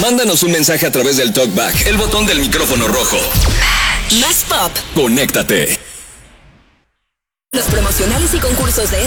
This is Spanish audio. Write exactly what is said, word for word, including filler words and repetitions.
Mándanos un mensaje a través del TalkBack, el botón del micrófono rojo. Más pop. Conéctate. Los promocionales y concursos de